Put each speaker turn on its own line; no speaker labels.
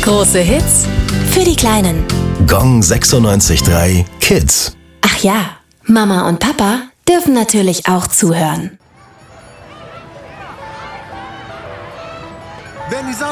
Große Hits für die Kleinen.
Gong 96.3 Kids.
Ach ja, Mama und Papa dürfen natürlich auch zuhören.
Wenn die Sonne